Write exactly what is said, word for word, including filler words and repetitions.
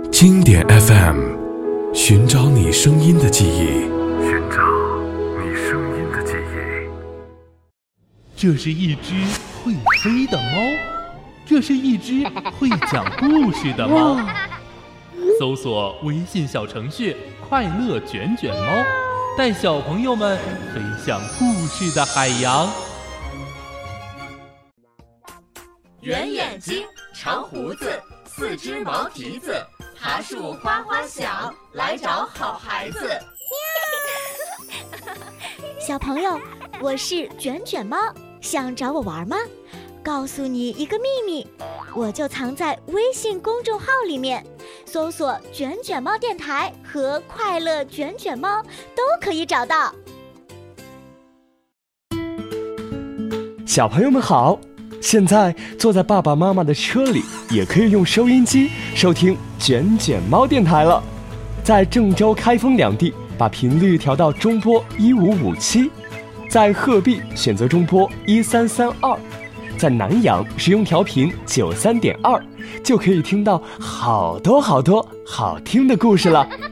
经典 F M， 寻找你声音的记忆， 寻找你声音的记忆。 这是一只会飞的猫，这是一只会讲故事的猫。搜索微信小程序快乐卷卷猫，带小朋友们飞向故事的海洋。 圆眼睛，长胡子，四只毛蹄子，爬树哗哗响，来找好孩子。 小朋友，我是卷卷猫，想找我玩吗？告诉你一个秘密，我就藏在微信公众号里面，搜索卷卷猫电台和快乐卷卷猫都可以找到。 小朋友们好，现在坐在爸爸妈妈的车里，也可以用收音机收听卷卷猫电台了。在郑州、开封两地，把频率调到中波一五五七；在鹤壁选择中波一三三二；在南阳使用调频九三点二，就可以听到好多好多好听的故事了。